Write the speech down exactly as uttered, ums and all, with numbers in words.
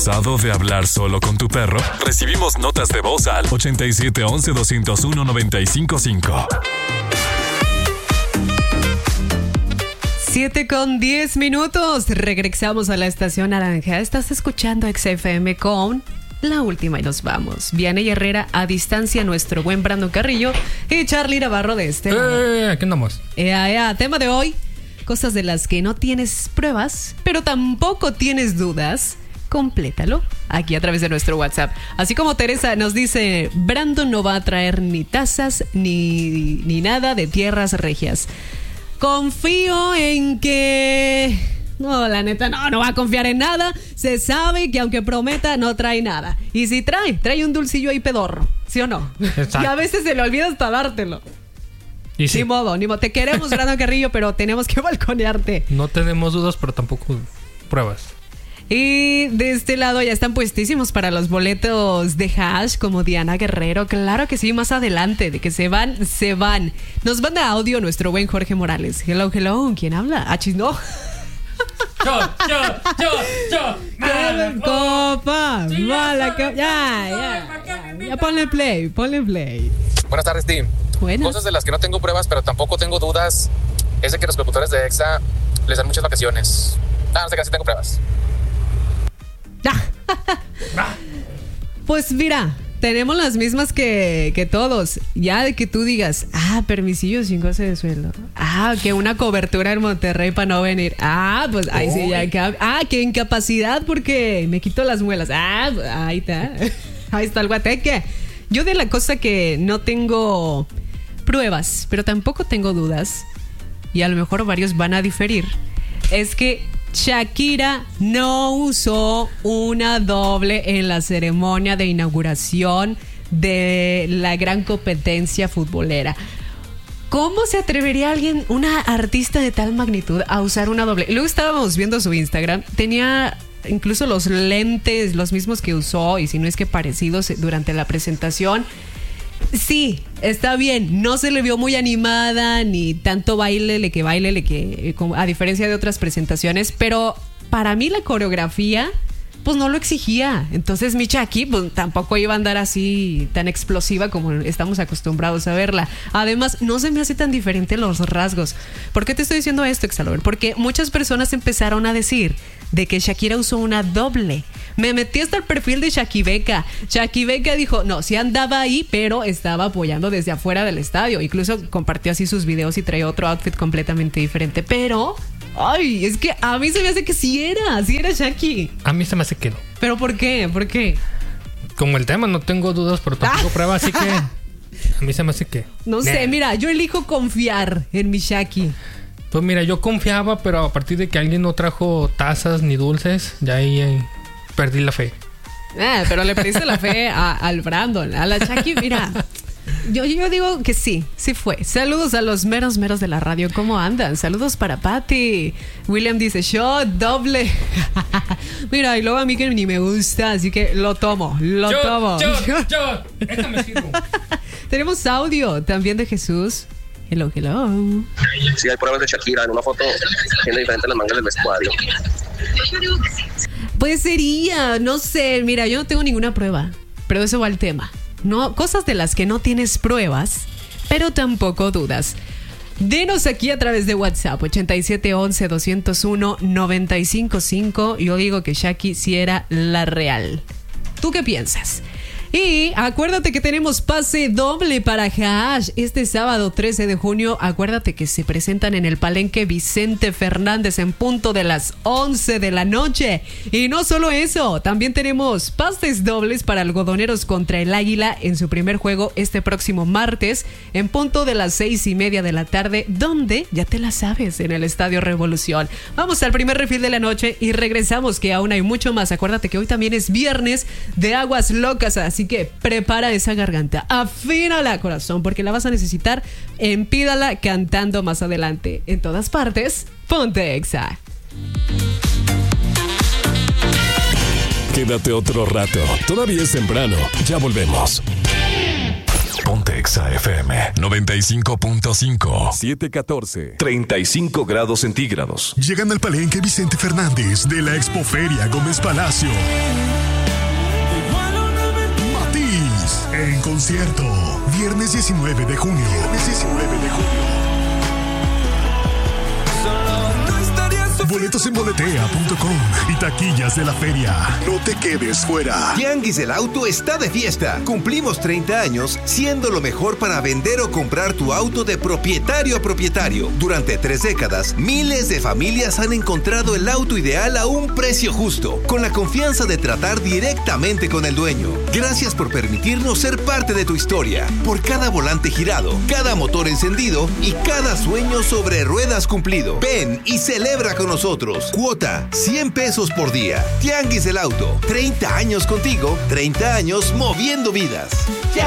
¿Cansado de hablar solo con tu perro? Recibimos notas de voz al ochenta y siete once doscientos uno noventa y cinco cinco. siete con diez minutos. Regresamos a la estación naranja. Estás escuchando X F M con La Última y nos vamos. Vianey Herrera a distancia, nuestro buen Brandon Carrillo y Charlie Navarro de este. Eh, aquí andamos. Ea, ea. Tema de hoy: cosas de las que no tienes pruebas, pero tampoco tienes dudas. Complétalo aquí a través de nuestro WhatsApp. Así como Teresa nos dice: Brandon no va a traer ni tazas ni, ni nada de tierras regias. Confío en que... No, la neta, no, no va a confiar en nada. Se sabe que aunque prometa, no trae nada. Y si trae, trae un dulcillo ahí pedorro, ¿sí o no? Exacto. Y a veces se le olvida hasta dártelo. Y sí. Ni modo, ni modo. Te queremos, Brandon Carrillo, pero tenemos que balconearte. No tenemos dudas, pero tampoco pruebas. Y de este lado ya están puestísimos para los boletos de Hash, como Diana Guerrero. Claro que sí, más adelante, de que se van, se van. Nos manda audio nuestro buen Jorge Morales. Hello, hello, ¿quién habla? Ah, chis, no. Yo, yo, yo, yo. Mala copa, mala copa. Ya, ya, ya, ya. Ponle play, ponle play. Buenas tardes, Tim. Buenas. Cosas de las que no tengo pruebas, pero tampoco tengo dudas, es de que los locutores de EXA les dan muchas vacaciones. Ah, no sé, casi tengo pruebas. Pues mira, tenemos las mismas que, que todos. Ya de que tú digas, ah, permisillo sin goce de sueldo. Ah, que una cobertura en Monterrey para no venir. Ah, pues ahí sí ya. Que, ah, que incapacidad porque me quito las muelas. Ah, ahí está. Ahí está el guateque. Yo de la cosa que no tengo pruebas, pero tampoco tengo dudas, y a lo mejor varios van a diferir, es que Shakira no usó una doble en la ceremonia de inauguración de la gran competencia futbolera. ¿Cómo se atrevería alguien, una artista de tal magnitud, a usar una doble? Luego estábamos viendo su Instagram, tenía incluso los lentes, los mismos que usó, y si no es que parecidos durante la presentación. Sí, está bien, no se le vio muy animada, ni tanto bailele que bailele que, a diferencia de otras presentaciones, pero para mí la coreografía pues no lo exigía. Entonces mi Shaki pues tampoco iba a andar así tan explosiva como estamos acostumbrados a verla. Además, no se me hace tan diferente los rasgos. ¿Por qué te estoy diciendo esto, Exalor? Porque muchas personas empezaron a decir de que Shakira usó una doble. Me metí hasta el perfil de Shakibeca. Shakibeca dijo, no, sí andaba ahí, pero estaba apoyando desde afuera del estadio. Incluso compartió así sus videos y traía otro outfit completamente diferente. Pero, ay, es que a mí se me hace que sí era, sí era Shaki. A mí se me hace que no. ¿Pero por qué? ¿Por qué? Como el tema, no tengo dudas, pero tampoco prueba, así que a mí se me hace que... No sé, nah. Mira, yo elijo confiar en mi Shaki. Pues mira, yo confiaba, pero a partir de que alguien no trajo tazas ni dulces, ya ahí, ahí perdí la fe. Ah, pero le perdiste la fe a, al Brandon, a la Shaki, mira. Yo, yo digo que sí, sí fue. Saludos a los meros meros de la radio. ¿Cómo andan? Saludos para Patty. William dice, shot doble. Mira, y luego a mí que ni me gusta, así que lo tomo, lo yo, tomo. Yo, yo, déjame sirvo. Tenemos audio también de Jesús. Hello, hello. Sí, hay pruebas de Shakira en una foto tiene diferentes las mangas del vestuario. Pues sería, no sé, mira, yo no tengo ninguna prueba, pero eso va al tema. No, cosas de las que no tienes pruebas, pero tampoco dudas. Denos aquí a través de WhatsApp ochenta y siete once doscientos uno noventa y cinco cinco. Yo digo que Shaki sí era la real. ¿Tú qué piensas? Y acuérdate que tenemos pase doble para Hash este sábado trece de junio. Acuérdate que se presentan en el Palenque Vicente Fernández en punto de las once de la noche. Y no solo eso, también tenemos pases dobles para Algodoneros contra el Águila en su primer juego este próximo martes en punto de las seis y media de la tarde, donde ya te la sabes, en el Estadio Revolución. Vamos al primer refil de la noche y regresamos, que aún hay mucho más. Acuérdate que hoy también es viernes de aguas locas, así que prepara esa garganta, afínala, corazón, porque la vas a necesitar en Pídala cantando más adelante. En todas partes, ponte Exa. Quédate otro rato, todavía es temprano, ya volvemos. Ponte Exa F M noventa y cinco punto cinco. siete catorce. treinta y cinco grados centígrados. Llegan al Palenque Vicente Fernández de la Expoferia Gómez Palacio. concierto. Viernes diecinueve de junio. Viernes diecinueve de junio. Boletos en boletea punto com y taquillas de la feria. No te quedes fuera. Tianguis del Auto está de fiesta. Cumplimos treinta años siendo lo mejor para vender o comprar tu auto de propietario a propietario. Durante tres décadas, miles de familias han encontrado el auto ideal a un precio justo, con la confianza de tratar directamente con el dueño. Gracias por permitirnos ser parte de tu historia. Por cada volante girado, cada motor encendido y cada sueño sobre ruedas cumplido. Ven y celebra con nosotros. Cuota cien pesos por día. Tianguis del Auto. treinta años contigo, treinta años moviendo vidas.